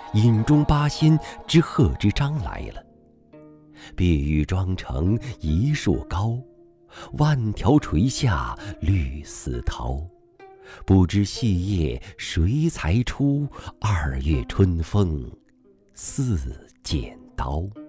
饮中八仙之贺知章来了。碧玉妆成一树高，万条垂下绿丝绦。不知细叶谁裁出？2月春风似剪刀。